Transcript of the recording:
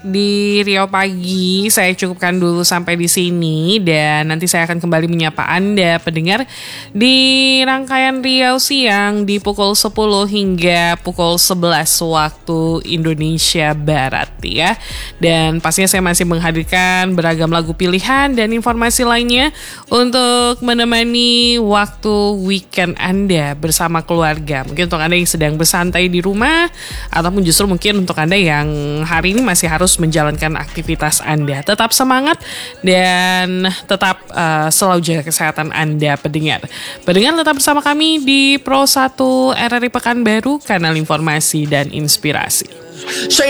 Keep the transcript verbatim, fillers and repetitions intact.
Di Riau Pagi saya cukupkan dulu sampai di sini dan nanti saya akan kembali menyapa Anda pendengar di rangkaian Riau Siang di pukul sepuluh hingga pukul sebelas waktu Indonesia Barat ya. Dan pastinya saya masih menghadirkan beragam lagu pilihan dan informasi lainnya untuk menemani waktu weekend Anda bersama keluarga. Mungkin untuk Anda yang sedang bersantai di rumah ataupun justru mungkin untuk Anda yang hari ini masih harus menjalankan aktivitas Anda. Tetap semangat dan tetap uh, selalu jaga kesehatan Anda pendengar. Pendengar tetap bersama kami di Pro satu R R I Pekanbaru, kanal informasi dan inspirasi.